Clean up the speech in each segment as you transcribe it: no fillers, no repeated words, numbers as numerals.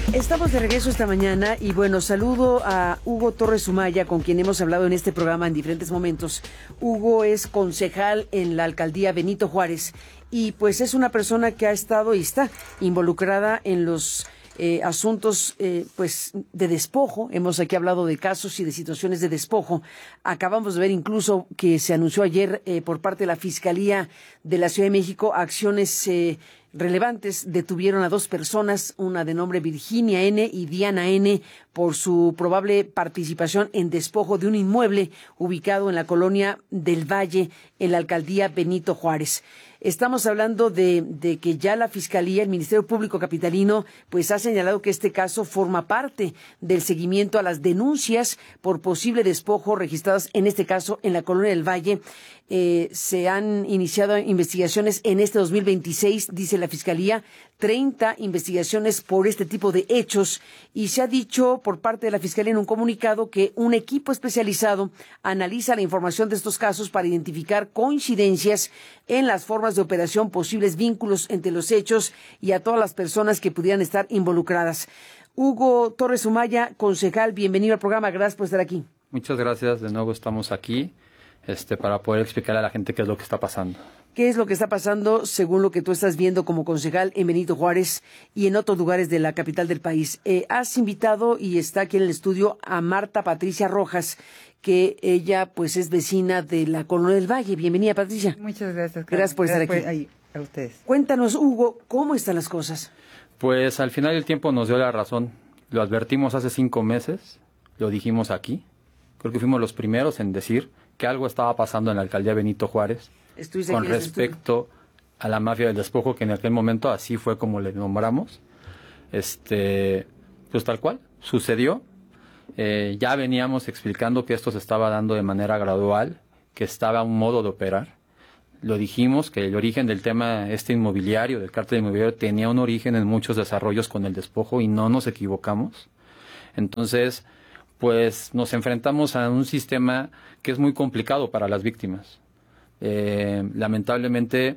Estamos de regreso esta mañana y bueno, saludo a Hugo Torres Umaya, con quien hemos hablado en este programa en diferentes momentos. Hugo es concejal en la alcaldía Benito Juárez y pues es una persona que ha estado y está involucrada en los asuntos pues de despojo. Hemos aquí hablado de casos y de situaciones de despojo. Acabamos de ver incluso que se anunció ayer por parte de la Fiscalía de la Ciudad de México acciones relevantes. Detuvieron a 2 personas, una de nombre Virginia N. y Diana N., por su probable participación en despojo de un inmueble ubicado en la colonia del Valle, en la alcaldía Benito Juárez. Estamos hablando de que ya la Fiscalía, el Ministerio Público Capitalino, pues ha señalado que este caso forma parte del seguimiento a las denuncias por posible despojo registradas, en este caso, en la colonia del Valle. Se han iniciado investigaciones en este 2026, dice la Fiscalía, 30 investigaciones por este tipo de hechos, y se ha dicho por parte de la Fiscalía en un comunicado que un equipo especializado analiza la información de estos casos para identificar coincidencias en las formas de operación, posibles vínculos entre los hechos y a todas las personas que pudieran estar involucradas. Hugo Torres Umaya, concejal, bienvenido al programa, gracias por estar aquí. Muchas gracias, de nuevo estamos aquí para poder explicar a la gente qué es lo que está pasando. ¿Qué es lo que está pasando según lo que tú estás viendo como concejal en Benito Juárez y en otros lugares de la capital del país? Has invitado y está aquí en el estudio a Marta Patricia Rojas, que ella pues es vecina de la colonia del Valle. Bienvenida, Patricia. Muchas gracias. Gracias por estar aquí. A ustedes. Cuéntanos, Hugo, ¿cómo están las cosas? Pues al final el tiempo nos dio la razón. Lo advertimos hace 5 meses, lo dijimos aquí. Creo que fuimos los primeros en decir que algo estaba pasando en la alcaldía Benito Juárez con respecto a la mafia del despojo, que en aquel momento así fue como le nombramos. Pues tal cual, sucedió. Ya veníamos explicando que esto se estaba dando de manera gradual, que estaba un modo de operar. Lo dijimos, que el origen del tema inmobiliario, del cártel inmobiliario, tenía un origen en muchos desarrollos con el despojo y no nos equivocamos. Entonces, pues nos enfrentamos a un sistema que es muy complicado para las víctimas. Lamentablemente,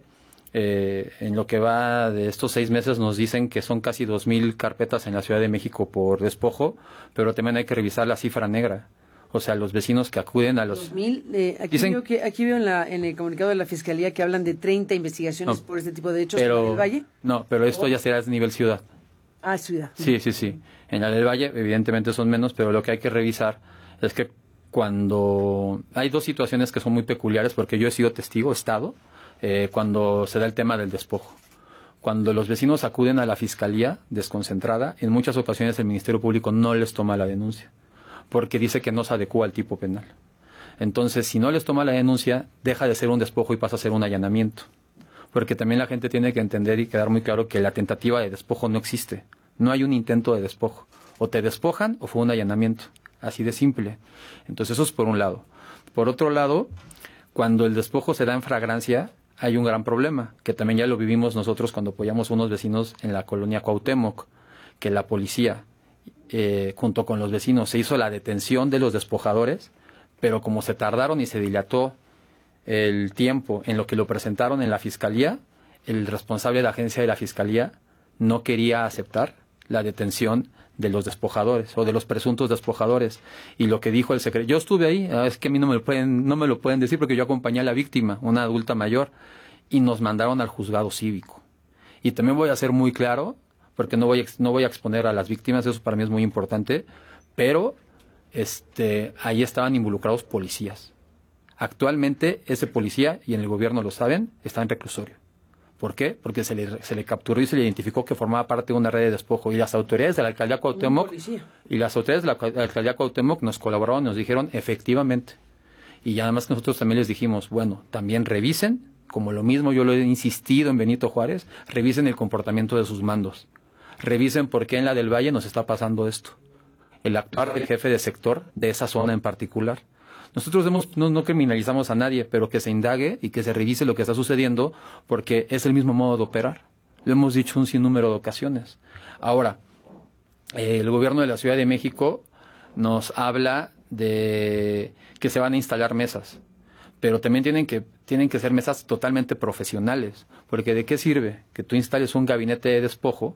en lo que va de estos 6 meses nos dicen que son casi 2,000 carpetas en la Ciudad de México por despojo, pero también hay que revisar la cifra negra. O sea, los vecinos que acuden a los... 2,000, aquí veo en el comunicado de la Fiscalía que hablan de 30 investigaciones por este tipo de hechos en el Valle. No, pero esto ya será a nivel ciudad. Ah, ciudad. Sí. En la del Valle, evidentemente son menos, pero lo que hay que revisar es que cuando... Hay 2 situaciones que son muy peculiares, porque yo he sido testigo, he estado, cuando se da el tema del despojo. Cuando los vecinos acuden a la Fiscalía desconcentrada, en muchas ocasiones el Ministerio Público no les toma la denuncia, porque dice que no se adecúa al tipo penal. Entonces, si no les toma la denuncia, deja de ser un despojo y pasa a ser un allanamiento. Porque también la gente tiene que entender y quedar muy claro que la tentativa de despojo no existe. No hay un intento de despojo. O te despojan o fue un allanamiento. Así de simple. Entonces, eso es por un lado. Por otro lado, cuando el despojo se da en flagrancia, hay un gran problema, que también ya lo vivimos nosotros cuando apoyamos a unos vecinos en la colonia Cuauhtémoc, que la policía, junto con los vecinos, se hizo la detención de los despojadores, pero como se tardaron y se dilató el tiempo en lo que lo presentaron en la Fiscalía, el responsable de la agencia de la Fiscalía no quería aceptar la detención de los despojadores o de los presuntos despojadores. Y lo que dijo el secretario, yo estuve ahí, es que a mí no me lo pueden decir porque yo acompañé a la víctima, una adulta mayor, y nos mandaron al juzgado cívico. Y también voy a ser muy claro, porque no voy a exponer a las víctimas, eso para mí es muy importante, pero ahí estaban involucrados policías. Actualmente ese policía, y en el gobierno lo saben, está en reclusorio. ¿Por qué? Porque se le capturó y se le identificó que formaba parte de una red de despojo. Y las autoridades de la alcaldía Cuauhtémoc nos colaboraron, nos dijeron efectivamente. Y además que nosotros también les dijimos, bueno, también revisen, como lo mismo yo lo he insistido en Benito Juárez, revisen el comportamiento de sus mandos. Revisen por qué en la del Valle nos está pasando esto. El actuar del jefe de sector de esa zona en particular. Nosotros no criminalizamos a nadie, pero que se indague y que se revise lo que está sucediendo, porque es el mismo modo de operar. Lo hemos dicho un sinnúmero de ocasiones. Ahora, el gobierno de la Ciudad de México nos habla de que se van a instalar mesas, pero también tienen que ser mesas totalmente profesionales, porque ¿de qué sirve que tú instales un gabinete de despojo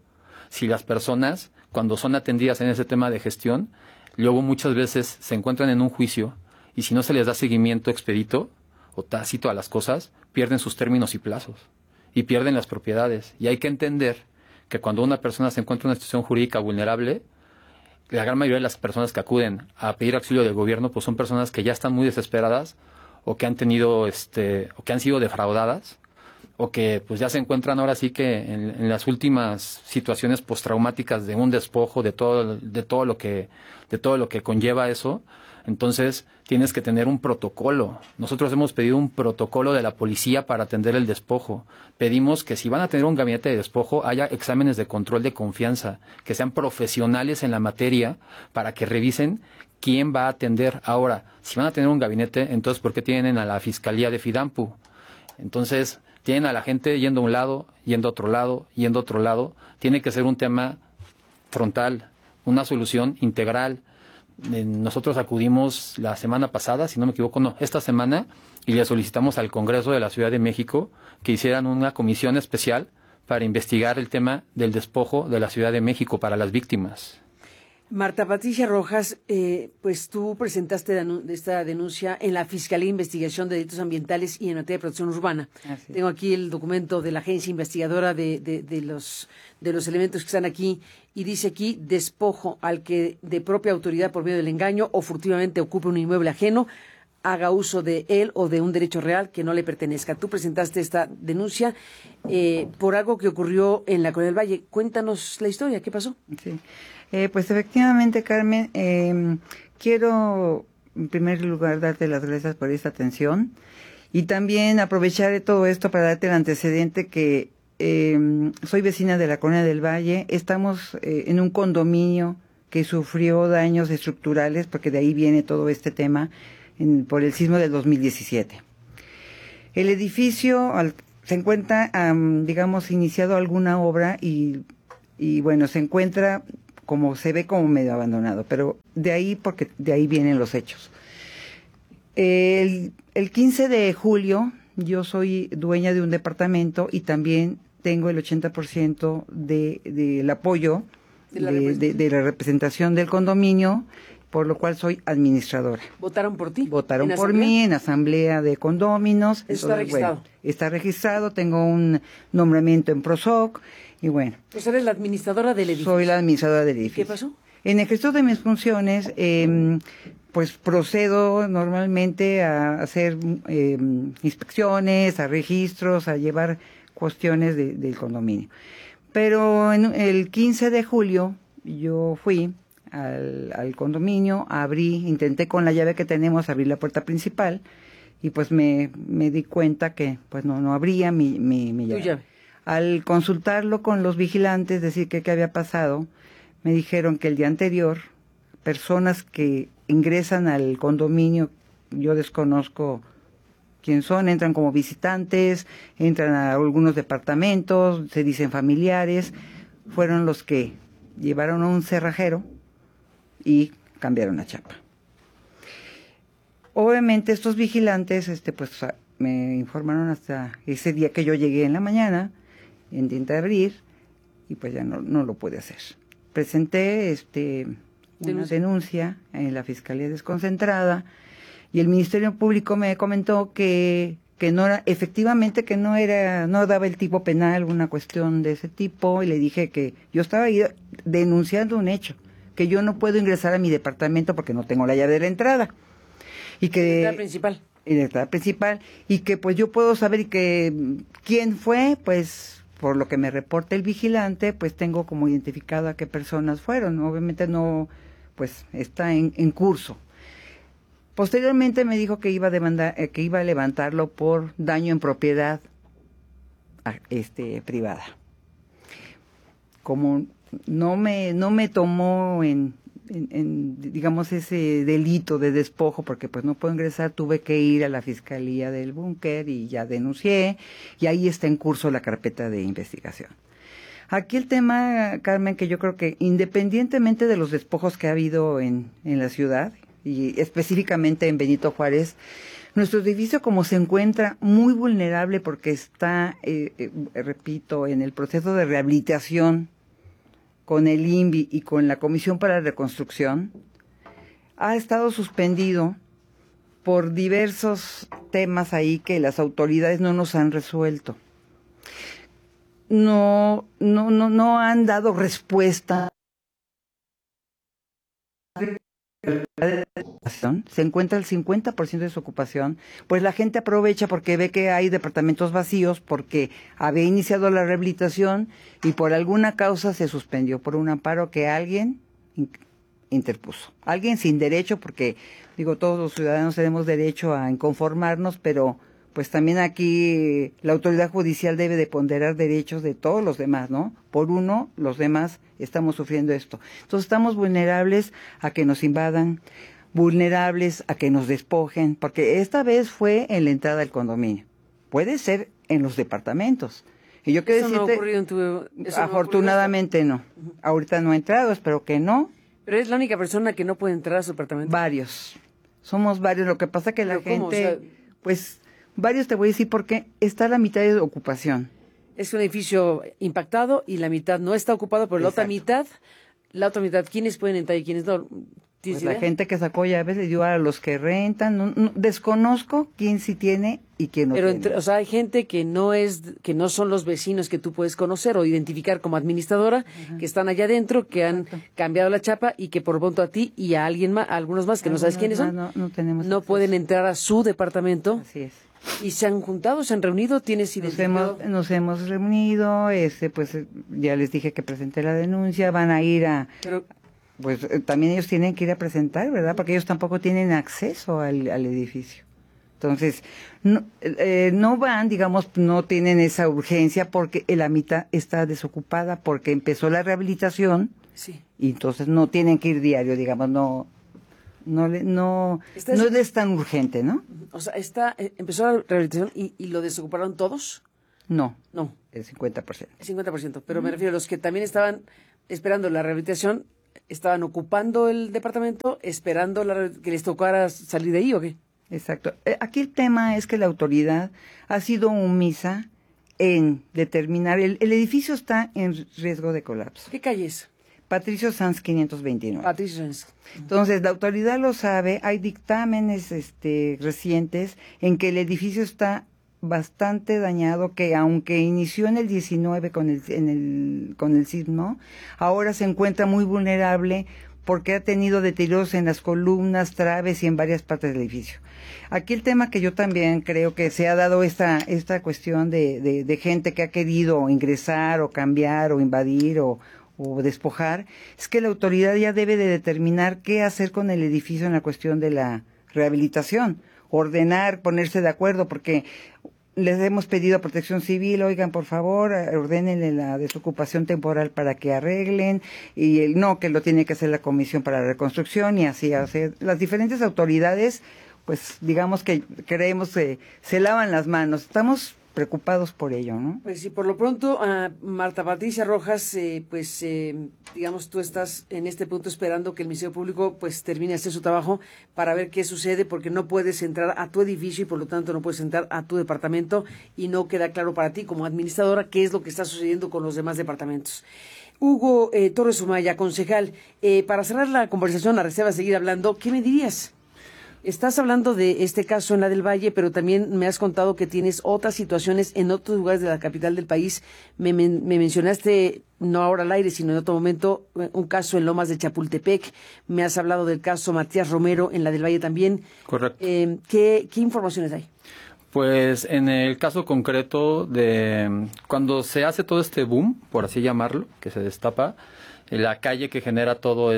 si las personas, cuando son atendidas en ese tema de gestión, luego muchas veces se encuentran en un juicio y si no se les da seguimiento expedito o tácito a las cosas, pierden sus términos y plazos y pierden las propiedades. Y hay que entender que cuando una persona se encuentra en una situación jurídica vulnerable, la gran mayoría de las personas que acuden a pedir auxilio del gobierno pues son personas que ya están muy desesperadas o que han tenido o que han sido defraudadas o que pues ya se encuentran ahora sí que en las últimas situaciones postraumáticas de un despojo, de todo lo que conlleva eso. Entonces tienes que tener un protocolo. Nosotros hemos pedido un protocolo de la policía para atender el despojo. Pedimos que si van a tener un gabinete de despojo haya exámenes de control de confianza, que sean profesionales en la materia para que revisen quién va a atender. Ahora, si van a tener un gabinete, entonces ¿por qué tienen a la Fiscalía de Fidampu? Entonces tienen a la gente yendo a un lado, yendo a otro lado, yendo a otro lado. Tiene que ser un tema frontal, una solución integral. Nosotros acudimos la semana pasada, si no me equivoco, esta semana, y le solicitamos al Congreso de la Ciudad de México que hicieran una comisión especial para investigar el tema del despojo de la Ciudad de México para las víctimas. Marta Patricia Rojas, pues tú presentaste esta denuncia en la Fiscalía de Investigación de Delitos Ambientales y en materia de protección urbana. Tengo aquí el documento de la agencia investigadora de los elementos que están aquí, y dice aquí: despojo al que de propia autoridad por medio del engaño o furtivamente ocupe un inmueble ajeno, haga uso de él o de un derecho real que no le pertenezca. Tú presentaste esta denuncia por algo que ocurrió en la Colonia del Valle. Cuéntanos la historia, ¿qué pasó? Sí. Pues efectivamente, Carmen, quiero en primer lugar darte las gracias por esta atención y también aprovechar todo esto para darte el antecedente que soy vecina de la Colonia del Valle. Estamos en un condominio que sufrió daños estructurales, porque de ahí viene todo este tema, por el sismo del 2017. El edificio se encuentra, digamos, iniciado alguna obra y bueno, se encuentra como se ve como medio abandonado, pero porque de ahí vienen los hechos. El 15 de julio yo soy dueña de un departamento y también tengo el 80% del apoyo de la representación del condominio, por lo cual soy administradora. ¿Votaron por ti? Votaron por mí en asamblea de condóminos. ¿Eso está registrado? Bueno, está registrado, tengo un nombramiento en PROSOC y bueno. Pues eres la administradora del edificio. Soy la administradora del edificio. ¿Qué pasó? En el ejercicio de mis funciones, pues procedo normalmente a hacer inspecciones, a registros, a llevar cuestiones del condominio. Pero el 15 de julio yo fui al condominio, intenté con la llave que tenemos abrir la puerta principal y pues me di cuenta que pues no abría mi llave. ¿Tu llave? Al consultarlo con los vigilantes, decir que qué había pasado, me dijeron que el día anterior personas que ingresan al condominio, yo desconozco quién son, entran como visitantes, entran a algunos departamentos, se dicen familiares, fueron los que llevaron a un cerrajero y cambiaron la chapa. Obviamente estos vigilantes pues me informaron hasta ese día que yo llegué en la mañana, intenté abrir y pues ya no lo pude hacer. Presenté una denuncia en la Fiscalía Desconcentrada y el Ministerio Público me comentó que no era, efectivamente que no daba el tipo penal, una cuestión de ese tipo, y le dije que yo estaba ahí denunciando un hecho, que yo no puedo ingresar a mi departamento porque no tengo la llave de la entrada. Y que la entrada principal. La entrada principal, y que pues yo puedo saber quién fue, pues por lo que me reporta el vigilante, pues tengo como identificado a qué personas fueron. Obviamente no, pues está en curso. Posteriormente me dijo que iba a levantarlo por daño en propiedad privada. Como no me tomó en digamos ese delito de despojo, porque pues no puedo ingresar, tuve que ir a la Fiscalía del Búnker y ya denuncié, y ahí está en curso la carpeta de investigación. Aquí el tema, Carmen, que yo creo que independientemente de los despojos que ha habido en la ciudad, y específicamente en Benito Juárez, nuestro edificio como se encuentra muy vulnerable porque está, repito, en el proceso de rehabilitación con el INVI y con la Comisión para la Reconstrucción, ha estado suspendido por diversos temas ahí que las autoridades no nos han resuelto. No han dado respuesta. Se encuentra el 50% de desocupación, pues la gente aprovecha porque ve que hay departamentos vacíos, porque había iniciado la rehabilitación y por alguna causa se suspendió, por un amparo que alguien interpuso. Alguien sin derecho, porque digo, todos los ciudadanos tenemos derecho a inconformarnos, pero pues también aquí la autoridad judicial debe de ponderar derechos de todos los demás, ¿no? Por uno, los demás estamos sufriendo esto. Entonces estamos vulnerables a que nos invadan, vulnerables a que nos despojen, porque esta vez fue en la entrada del condominio. Puede ser en los departamentos. Y yo quiero decirte, no ha ocurrido en tu, afortunadamente no. Ahorita no ha entrado, espero que no. Pero es la única persona que no puede entrar a su apartamento. Varios. Somos varios. Lo que pasa que la gente, ¿cómo? O sea, pues, varios te voy a decir porque está la mitad de ocupación. Es un edificio impactado y la mitad no está ocupado, pero la otra mitad, ¿quiénes pueden entrar y quiénes no? Pues la gente que sacó llaves le dio a los que rentan. No, desconozco quién sí tiene y quién no tiene. Pero, o sea, hay gente que no son los vecinos que tú puedes conocer o identificar como administradora, que están allá adentro, que han cambiado la chapa y que por pronto a ti y a alguien más, a algunos más que no sabes quiénes son, no tenemos no acceso. pueden entrar a su departamento. Así es. ¿Y se han juntado, se han reunido? ¿Tienes identificado? Nos hemos reunido, pues ya les dije que presenté la denuncia, van a ir a... Pero, pues también ellos tienen que ir a presentar, ¿verdad? Porque ellos tampoco tienen acceso al edificio. Entonces, no van, digamos, no tienen esa urgencia porque la mitad está desocupada porque empezó la rehabilitación sí. y entonces no tienen que ir diario, digamos, no es tan urgente, ¿no? O sea, empezó la rehabilitación y lo desocuparon todos. No, No, el 50%. el 50%, pero me refiero a los que también estaban esperando la rehabilitación, estaban ocupando el departamento, esperando que les tocara salir de ahí, ¿o qué? Exacto. Aquí el tema es que la autoridad ha sido omisa en determinar, el edificio está en riesgo de colapso. ¿Qué calle es? Patricio Sanz 529. Patricio Sanz. Entonces, la autoridad lo sabe, hay dictámenes recientes en que el edificio está bastante dañado, que aunque inició en el 19 con el sismo, ahora se encuentra muy vulnerable porque ha tenido deterioros en las columnas, traves y en varias partes del edificio. Aquí el tema que yo también creo que se ha dado esta cuestión de gente que ha querido ingresar o cambiar o invadir o despojar, es que la autoridad ya debe de determinar qué hacer con el edificio en la cuestión de la rehabilitación, ordenar, ponerse de acuerdo, porque les hemos pedido a Protección Civil, oigan, por favor, ordénenle la desocupación temporal para que arreglen, y que lo tiene que hacer la Comisión para la Reconstrucción, y así, o sea, las diferentes autoridades, pues digamos que creemos que se lavan las manos, estamos preocupados por ello, ¿no? Pues sí, por lo pronto, Marta Patricia Rojas, digamos, tú estás en este punto esperando que el Ministerio Público pues termine de hacer su trabajo para ver qué sucede, porque no puedes entrar a tu edificio y por lo tanto no puedes entrar a tu departamento y no queda claro para ti como administradora qué es lo que está sucediendo con los demás departamentos. Hugo Torres Sumaya, concejal, para cerrar la conversación, la reserva, seguir hablando, ¿qué me dirías? Estás hablando de este caso en la del Valle, pero también me has contado que tienes otras situaciones en otros lugares de la capital del país. Me mencionaste, no ahora al aire, sino en otro momento, un caso en Lomas de Chapultepec. Me has hablado del caso Matías Romero en la del Valle también. Correcto. ¿Qué informaciones hay? Pues en el caso concreto de cuando se hace todo este boom, por así llamarlo, que se destapa, la calle que genera todo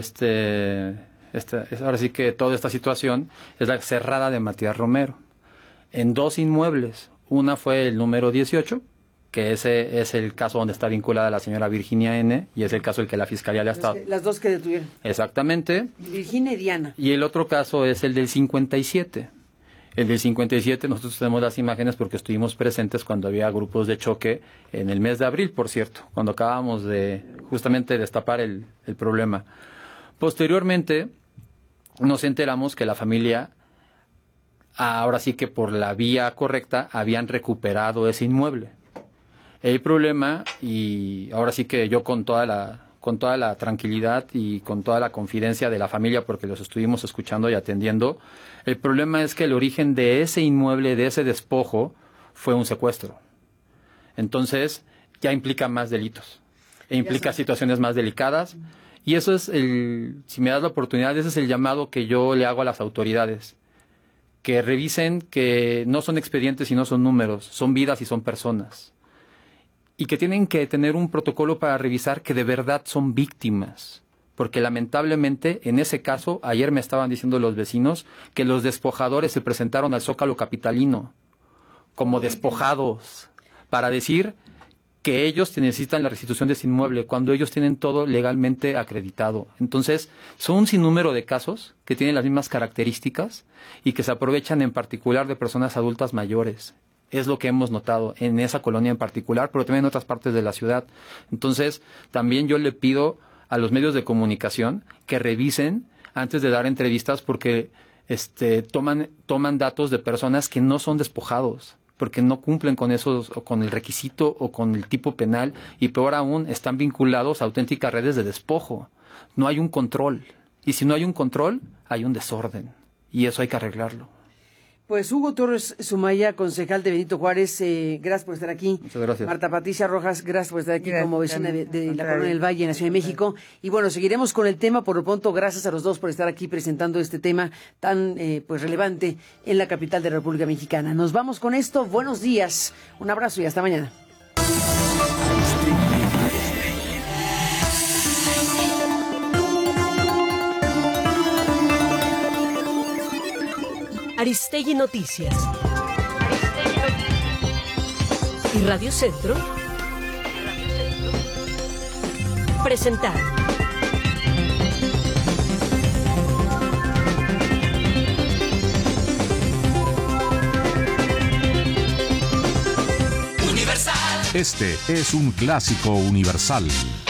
ahora sí que toda esta situación es la cerrada de Matías Romero, en dos inmuebles. Una fue el número 18, que ese es el caso donde está vinculada la señora Virginia N., y es el caso el que la Fiscalía le ha estado. Las dos que detuvieron. Exactamente. Virginia y Diana. Y el otro caso es el del 57. El del 57, nosotros tenemos las imágenes porque estuvimos presentes cuando había grupos de choque en el mes de abril, por cierto, cuando acabamos de justamente destapar el problema. Posteriormente, nos enteramos que la familia, ahora sí que por la vía correcta, habían recuperado ese inmueble. El problema, y ahora sí que yo con toda la con toda la tranquilidad y con toda la confidencia de la familia, porque los estuvimos escuchando y atendiendo. El problema es que el origen de ese inmueble, de ese despojo, fue un secuestro. Entonces, ya implica más delitos, e implica situaciones más delicadas, y eso es si me das la oportunidad, ese es el llamado que yo le hago a las autoridades, que revisen que no son expedientes y no son números, son vidas y son personas. Y que tienen que tener un protocolo para revisar que de verdad son víctimas. Porque lamentablemente, en ese caso, ayer me estaban diciendo los vecinos que los despojadores se presentaron al Zócalo capitalino como despojados para decir que ellos necesitan la restitución de ese inmueble cuando ellos tienen todo legalmente acreditado. Entonces, son un sinnúmero de casos que tienen las mismas características y que se aprovechan en particular de personas adultas mayores. Es lo que hemos notado en esa colonia en particular, pero también en otras partes de la ciudad. Entonces, también yo le pido a los medios de comunicación que revisen antes de dar entrevistas, porque toman datos de personas que no son despojados, porque no cumplen con esos, o con el requisito, o con el tipo penal, y peor aún, están vinculados a auténticas redes de despojo. No hay un control. Y si no hay un control, hay un desorden. Y eso hay que arreglarlo. Pues Hugo Torres Sumaya, concejal de Benito Juárez, gracias por estar aquí. Muchas gracias. Marta Patricia Rojas, gracias por estar aquí como vecina de la Colonia del Valle en la Ciudad de México. Y bueno, seguiremos con el tema. Por lo pronto, gracias a los dos por estar aquí presentando este tema tan pues relevante en la capital de la República Mexicana. Nos vamos con esto. Buenos días. Un abrazo y hasta mañana. Aristegui Noticias. Y Radio Centro presentaron. Este es un clásico universal.